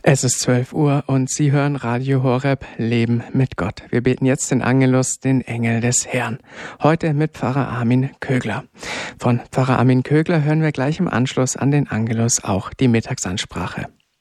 Es ist 12 Uhr und Sie hören Radio Horeb Leben mit Gott. Wir beten jetzt den Angelus, den Engel des Herrn. Heute mit Pfarrer Armin Kögler. Von Pfarrer Armin Kögler hören wir gleich im Anschluss an den Angelus auch die Mittagsansprache.